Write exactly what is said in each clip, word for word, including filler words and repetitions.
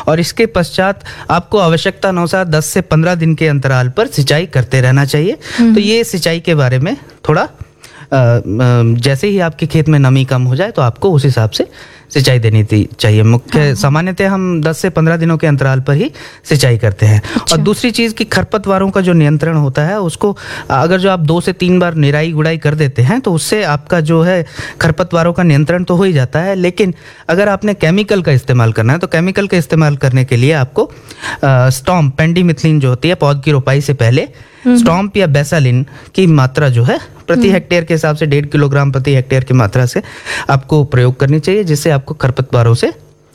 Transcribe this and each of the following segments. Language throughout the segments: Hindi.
और इसके पश्चात आपको आवश्यकता अनुसार दस से पंद्रह दिन के अंतराल पर सिंचाई करते रहना चाहिए। तो ये सिंचाई के बारे में थोड़ा जैसे ही आपके खेत में नमी कम हो जाए तो आपको उस हिसाब से सिंचाई देनी चाहिए। मुख्य हाँ। सामान्यतः हम दस से पंद्रह दिनों के अंतराल पर ही सिंचाई करते हैं। अच्छा। और दूसरी चीज़ कि खरपतवारों का जो नियंत्रण होता है उसको अगर जो आप दो से तीन बार निराई गुड़ाई कर देते हैं तो उससे आपका जो है खरपतवारों का नियंत्रण तो हो ही जाता है। लेकिन अगर आपने केमिकल का इस्तेमाल करना है तो केमिकल का इस्तेमाल करने के लिए आपको स्टॉम्प पेंडीमिथलिन जो होती है पौध की रोपाई से पहले स्टॉम्प या बेसालिन की मात्रा जो है प्रति हेक्टेयर के हिसाब से डेढ़ किलोग्राम प्रति हेक्टेयर की मात्रा से आपको प्रयोग करनी चाहिए, जिससे आपको खरपतवारों से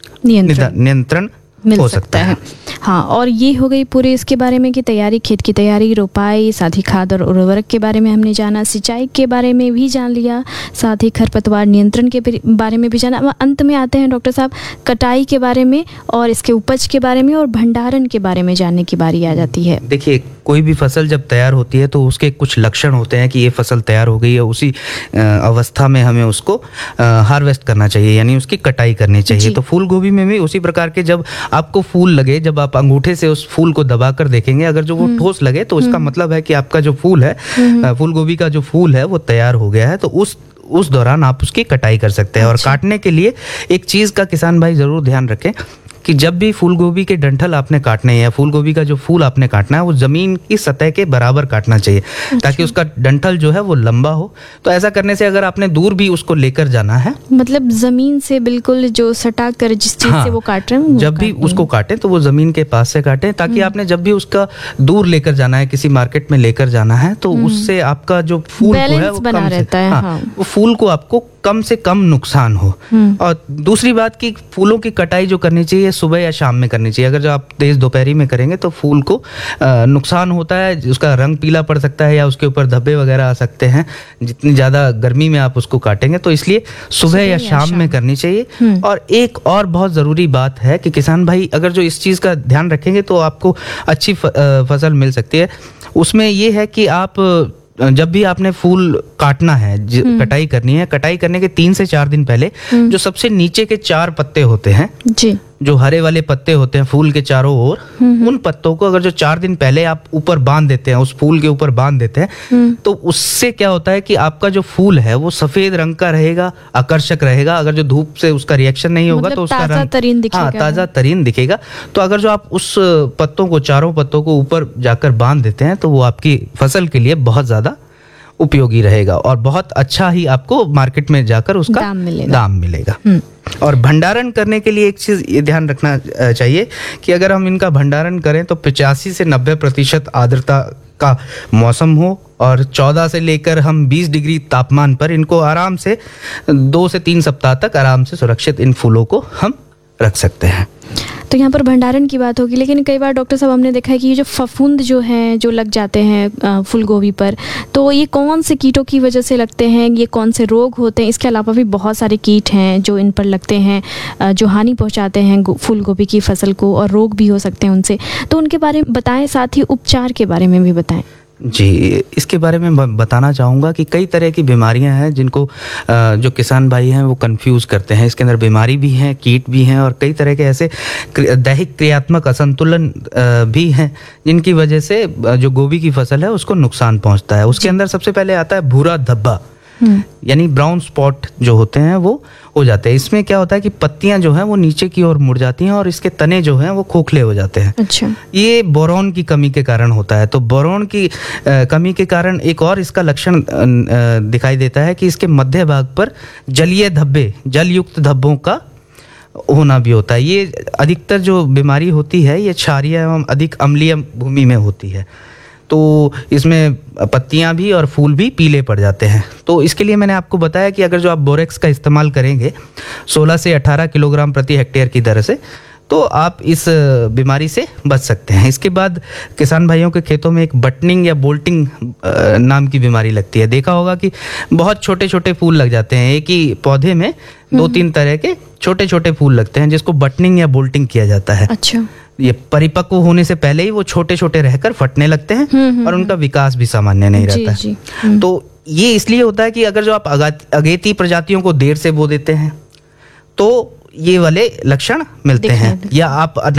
नियंत्रण मिल सकता है। हाँ, और ये हो गई पूरे इसके बारे में कि तैयारी, खेत की तैयारी, रोपाई, साथ ही खाद और उर्वरक के बारे में हमने जाना, सिंचाई के बारे में भी जान लिया, साथ ही खरपतवार नियंत्रण के बारे में भी जाना। अंत में आते हैं डॉक्टर साहब कटाई के बारे में और इसके उपज के बारे में और भंडारण के बारे में जानने की बारी आ जाती है। देखिए, कोई भी फसल जब तैयार होती है तो उसके कुछ लक्षण होते हैं कि ये फसल तैयार हो गई है, उसी अवस्था में हमें उसको हार्वेस्ट करना चाहिए, यानी उसकी कटाई करनी चाहिए। तो फूल गोभी में भी उसी प्रकार के जब आपको फूल लगे, जब आप अंगूठे से उस फूल को दबाकर देखेंगे, अगर जो वो ठोस लगे तो उसका मतलब है कि आपका जो फूल है, फूल गोभी का जो फूल है वो तैयार हो गया है। तो उस उस दौरान आप उसकी कटाई कर सकते हैं। और काटने के लिए एक चीज का किसान भाई जरूर ध्यान रखें कि जब भी फूल गोभी के डंठल आपने काटने हैं या फूल गोभी का जो फूल आपने काटना है वो जमीन की सतह के बराबर काटना चाहिए। अच्छा। ताकि उसका डंठल जो है वो लंबा हो। तो ऐसा करने से अगर आपने दूर भी उसको लेकर जाना है, मतलब जमीन से बिल्कुल जो सटा कर जिस चीज हाँ, से वो काट रहे हैं, जब भी उसको काटें तो वो जमीन के पास से काटें, ताकि आपने जब भी उसका दूर लेकर जाना है, किसी मार्केट में लेकर जाना है, तो उससे आपका जो फूल है वो बना रहता है। हाँ, हाँ। वो फूल को आपको कम से कम नुकसान हो। और दूसरी बात कि फूलों की कटाई जो करनी चाहिए सुबह या शाम में करनी चाहिए। अगर जो आप तेज दोपहरी में करेंगे तो फूल को आ, नुकसान होता है, उसका रंग पीला पड़ सकता है या उसके ऊपर धब्बे वगैरह आ सकते हैं जितनी ज़्यादा गर्मी में आप उसको काटेंगे। तो इसलिए सुबह या शाम, शाम में करनी चाहिए। और एक और बहुत ज़रूरी बात है कि किसान भाई अगर जो इस चीज़ का ध्यान रखेंगे तो आपको अच्छी फसल मिल सकती है। उसमें ये है कि आप जब भी आपने फूल काटना है, कटाई करनी है, कटाई करने के तीन से चार दिन पहले जो सबसे नीचे के चार पत्ते होते हैं जी, जो हरे वाले पत्ते होते हैं फूल के चारों ओर, उन पत्तों को अगर जो चार दिन पहले आप ऊपर बांध देते हैं, उस फूल के ऊपर बांध देते हैं, तो उससे क्या होता है कि आपका जो फूल है वो सफेद रंग का रहेगा, आकर्षक रहेगा। अगर जो धूप से उसका रिएक्शन नहीं होगा मतलब तो उसका रंग तरीन दिखेगा। हाँ, ताजा तरीन दिखेगा। तो अगर जो आप उस पत्तों को, चारों पत्तों को ऊपर जाकर बांध देते हैं तो वो आपकी फसल के लिए बहुत ज्यादा उपयोगी रहेगा और बहुत अच्छा ही आपको मार्केट में जाकर उसका दाम मिलेगा, दाम मिलेगा। और भंडारण करने के लिए एक चीज ये ध्यान रखना चाहिए कि अगर हम इनका भंडारण करें तो पचासी से नब्बे प्रतिशत आर्द्रता का मौसम हो और चौदह से लेकर हम बीस डिग्री तापमान पर इनको आराम से दो से तीन सप्ताह तक आराम से सुरक्षित इन फूलों को हम रख सकते हैं। तो यहाँ पर भंडारण की बात होगी, लेकिन कई बार डॉक्टर साहब हमने देखा है कि ये जो फफूंद जो हैं जो लग जाते हैं फूल गोभी पर, तो ये कौन से कीटों की वजह से लगते हैं, ये कौन से रोग होते हैं? इसके अलावा भी बहुत सारे कीट हैं जो इन पर लगते हैं, जो हानि पहुँचाते हैं फूल गोभी की फसल को, और रोग भी हो सकते हैं उनसे। तो उनके बारे में बताएं, साथ ही उपचार के बारे में भी बताएं। जी, इसके बारे में बताना चाहूँगा कि कई तरह की बीमारियां हैं जिनको जो किसान भाई हैं वो कंफ्यूज करते हैं। इसके अंदर बीमारी भी हैं, कीट भी हैं और कई तरह के ऐसे दैहिक क्रियात्मक असंतुलन भी हैं जिनकी वजह से जो गोभी की फसल है उसको नुकसान पहुंचता है। उसके अंदर सबसे पहले आता है भूरा धब्बा, यानी ब्राउन स्पॉट जो होते हैं वो हो जाते हैं। इसमें क्या होता है कि पत्तियां जो हैं वो नीचे की ओर मुड़ जाती हैं और इसके तने जो हैं वो खोखले हो जाते हैं। अच्छा। ये बोरॉन की कमी के कारण होता है। तो बोरॉन की आ, कमी के कारण एक और इसका लक्षण दिखाई देता है कि इसके मध्य भाग पर जलीय धब्बे, जलयुक्त धब्बों का होना भी होता है। ये अधिकतर जो बीमारी होती है ये क्षारीय एवं अधिक अम्लीय भूमि में होती है। तो इसमें पत्तियां भी और फूल भी पीले पड़ जाते हैं। तो इसके लिए मैंने आपको बताया कि अगर जो आप बोरेक्स का इस्तेमाल करेंगे सोलह से अठारह किलोग्राम प्रति हेक्टेयर की दर से, तो आप इस बीमारी से बच सकते हैं। इसके बाद किसान भाइयों के खेतों में एक बटनिंग या बोल्टिंग नाम की बीमारी लगती है। देखा होगा कि बहुत छोटे छोटे फूल लग जाते हैं, एक ही पौधे में दो तीन तरह के छोटे छोटे फूल लगते हैं जिसको बटनिंग या बोल्टिंग किया जाता है। अच्छा। ये परिपक्व होने से पहले ही वो छोटे छोटे रहकर फटने लगते हैं और उनका विकास भी सामान्य नहीं रहता है। तो ये इसलिए होता है कि अगर जो आप अगेती प्रजातियों को देर से बो देते हैं तो ये वाले लक्षण मिलते हैं, या आप